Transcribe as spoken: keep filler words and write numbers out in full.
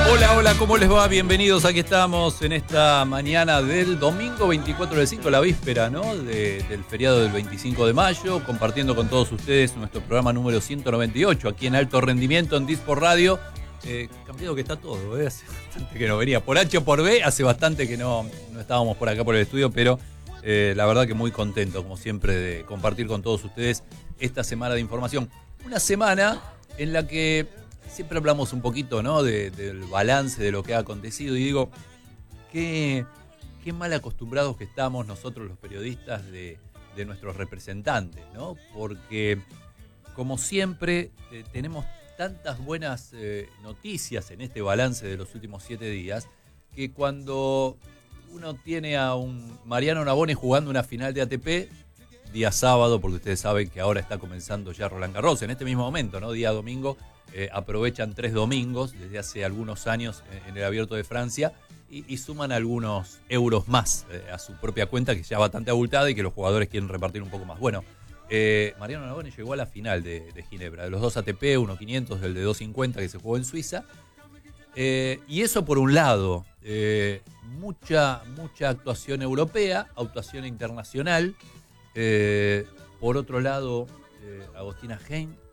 Hola, hola, ¿cómo les va? Bienvenidos, aquí estamos en esta mañana del domingo veinticuatro del cinco, la víspera, ¿no? De, del feriado del veinticinco de mayo, compartiendo con todos ustedes nuestro programa número ciento noventa y ocho, aquí en Alto Rendimiento, en Dispor Radio. Eh, cambiado que está todo, ¿eh? Hace bastante que no venía. Por H o por B, hace bastante que no, no estábamos por acá por el estudio, pero eh, la verdad que muy contento, como siempre, de compartir con todos ustedes esta semana de información. Una semana en la que siempre hablamos un poquito, ¿no? de, del balance de lo que ha acontecido y digo, qué, qué mal acostumbrados que estamos nosotros los periodistas de, de nuestros representantes, ¿no? Porque, como siempre, eh, tenemos tantas buenas eh, noticias en este balance de los últimos siete días, que cuando uno tiene a un Mariano Navone jugando una final de A T P, día sábado, porque ustedes saben que ahora está comenzando ya Roland Garros, en este mismo momento, ¿no? Día domingo, eh, aprovechan tres domingos desde hace algunos años en, en el Abierto de Francia y, y suman algunos euros más eh, a su propia cuenta, que ya es bastante abultada y que los jugadores quieren repartir un poco más. Bueno, eh, Mariano Navone llegó a la final de, de Ginebra, de los dos A T P, uno quinientos, del de dos cincuenta que se jugó en Suiza. Eh, y eso por un lado, eh, mucha, mucha actuación europea, actuación internacional. Eh, por otro lado, eh, Agostina Heim